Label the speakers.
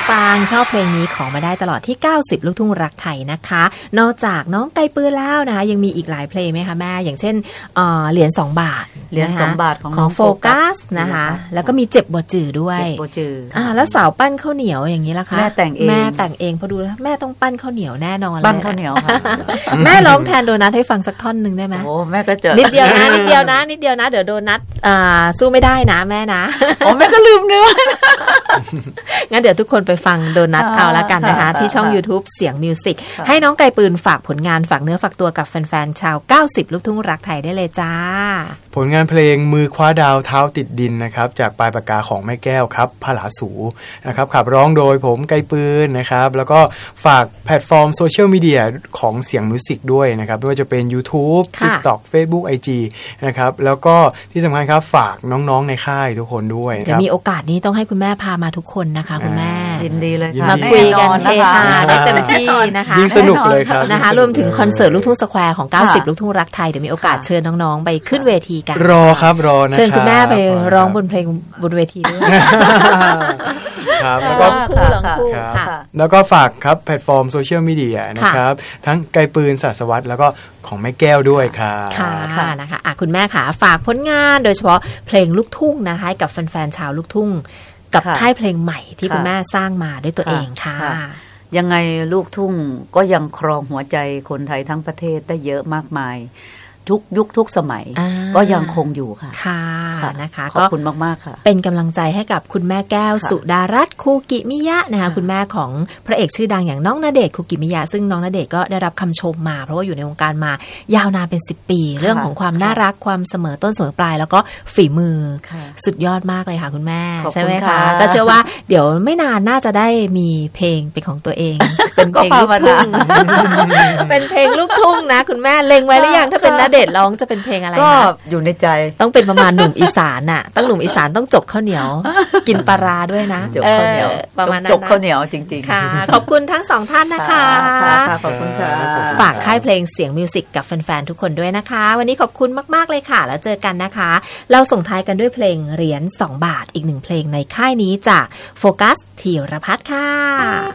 Speaker 1: ฟังชอบเพลงนี้ขอมาได้ตลอดที่90ลูกทุ่งรักไทยนะคะนอกจากน้องไกปืนแล้วนะคะยังมีอีกหลายเพลงไหมคะแม่อย่างเช่นเหรียญ2 บาท
Speaker 2: เหรียญ2 บาท
Speaker 1: ของโฟกัสนะคะแล้วก็มีเจ็บบ่จือด้วย
Speaker 2: เจ็บบ่จือ
Speaker 1: แล้วสาวปั้นข้าวเหนียวอย่างนี้ล่ะคะ
Speaker 2: แม่แต่งเ
Speaker 1: องพอดูแล้วแม่ต้องปั้นข้าวเหนียวแน่นอน
Speaker 2: ปั้นข้าวเหนียวค่ะ
Speaker 1: แม่ร้องแทนโดนัทให้ฟังสักท่อนนึงได้ไหม
Speaker 2: โอ้แม่ก็เจอ
Speaker 1: นิดเดียวนะเดี๋ยวโดนัทสู้ไม่ได้นะแม่นะ
Speaker 2: โอ้แม่ก็ลืมเนื้อ
Speaker 1: งั้นเดี๋ยวทุกคนไปฟังโดนัทเอาละกันนะคะที่ช่อง YouTube เสียงมิวสิกให้น้องไก่ปืนฝากผลงานฝากเนื้อฝากตัวกับแฟนๆชาว90ลูกทุ่งรักไทยได้เลยจ้า
Speaker 3: ผลงานเพลงมือคว้าดาวเท้าติดดินนะครับจากปลายปากกาของแม่แก้วครับพหลาสูนะครับขับร้องโดยผมไก่ปืนนะครับแล้วก็ฝากแพลตฟอร์มโซเชียลมีเดียของเสียงมิวสิกด้วยนะครับไม่ว่าจะเป็น YouTube TikTok Facebook IG นะครับแล้วก็ที่สำคัญครับฝากน้องๆในค่ายทุกคนด้วย
Speaker 1: เดี๋ยวมีโอกาสนี้ต้องให้คุณแม่พามาทุกคนนะคะคุณแม่
Speaker 2: ยินดีเลย
Speaker 1: มาคุยกันเฮฮาได้เต็มที่นะคะ
Speaker 3: ยิ่งสนุกเลยครับ
Speaker 1: นะคะรวมถึงคอนเสิร์ตลูกทุ่งสแควร์ของ90ลูกทุ่งรักไทยเดี๋ยวมีโอกาสเชิญน้องๆไปขึ้นเวทีกัน
Speaker 3: รอนะครับ
Speaker 1: เชิญคุณแม่ไปร้องบนเพลงบนเวทีด้วย
Speaker 3: ครับ
Speaker 1: แล้วก็
Speaker 3: แล้วก็ฝากครับแพลตฟอร์มโซเชียลมีเดียนะครับทั้งไกปืนศาสวัสดิ์แล้วก็ของแม่แก้วด้วย
Speaker 1: ค่ะนะคะคุณแม่ค่ะฝากผลงานโดยเฉพาะเพลงลูกทุ่งนะคะให้กับแฟนๆชาวลูกทุ่งกับค่ายเพลงใหม่ที่คุณแม่สร้างมาด้วยตัวเองค่ะ
Speaker 2: ยังไงลูกทุ่งก็ยังครองหัวใจคนไทยทั้งประเทศได้เยอะมากมายทุกยุคทุกสมัยก็ยังคงอยู่ค่ะ
Speaker 1: ค่ะนะคะ
Speaker 2: ขอบคุณมากๆค่ะ
Speaker 1: เป็นกำลังใจให้กับคุณแม่แก้วสุดารัตน์คูกิมิยะนะคะคุณแม่ของพระเอกชื่อดังอย่างน้องณเดชน์คูกิมิยะซึ่งน้องณเดชน์ก็ได้รับคำชมมาเพราะว่าอยู่ในวงการมายาวนานเป็น10 ปีเรื่องของความน่ารักความเสมอต้นเสมอปลายแล้วก็ฝีมือสุดยอดมากเลยค่ะคุณแม่ใช่ไหมคะก็เชื่อว่าเดี๋ยวไม่นานน่าจะได้มีเพลงเป็นของตัวเองเป็นเพลงลูกทุ่งเป็นเพลงลูกทุ่งนะคุณแม่เล็งไว้หรือยังถ้าเป็นณเดชน์ร้องจะเป็นเพลงอะไร
Speaker 2: ก็อยู่ในใจ
Speaker 1: ต้องเป็นประมาณหนุ่มอีสานน่ะต้องหนุ่มอีสานต้องจกข้าวเหนียวกินปลาร้าด้วยนะ
Speaker 2: จกข้าวเหนียว
Speaker 1: ประมาณนั้น
Speaker 2: จกข้าวเหนียวจริงๆ
Speaker 1: ค่ะขอบคุณทั้ง2ท่านนะคะ
Speaker 2: ขอบคุณค่ะ
Speaker 1: ฝากค่ายเพลงเสียงมิวสิกกับแฟนๆทุกคนด้วยนะคะวันนี้ขอบคุณมากๆเลยค่ะแล้วเจอกันนะคะเราส่งท้ายกันด้วยเพลงเหรียญ2 บาทอีก1เพลงในค่ายนี้จากโฟกัสธีรพัฒน์ค่ะ